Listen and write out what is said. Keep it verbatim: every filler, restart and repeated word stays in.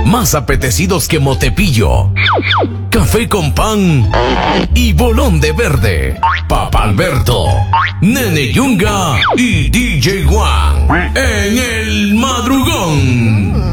más apetecidos que Motepillo, café con pan y bolón de verde. Papa Alberto, Nene Yunga y D J Juan en el madrugón.